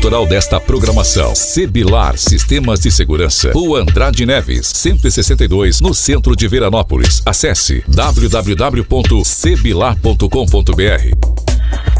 autoral desta programação. Cebilar Sistemas de Segurança. Rua Andrade Neves, 162, no centro de Veranópolis. Acesse www.cebilar.com.br.